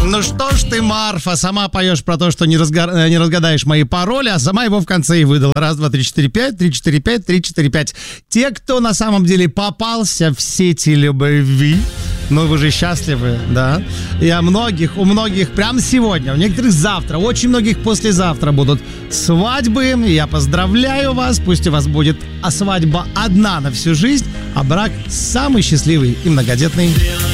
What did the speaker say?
Ну что ж ты, Марфа, сама поешь про то, что не разгадаешь мои пароли, а сама его в конце и выдала. 1, 2, 3, 4, 5, 3, 4, 5, 3, 4, 5. Те, кто на самом деле попался в сети любви, ну вы же счастливы, да? И у многих прямо сегодня, у некоторых завтра, очень многих послезавтра будут свадьбы. Я поздравляю вас, пусть у вас будет свадьба одна на всю жизнь, а брак самый счастливый и многодетный.